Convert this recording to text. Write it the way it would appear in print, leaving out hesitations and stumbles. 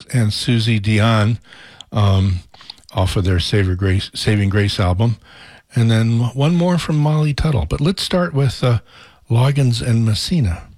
and Susie Dion off of their Saving Grace album. And then one more from Molly Tuttle. But let's start with Loggins and Messina.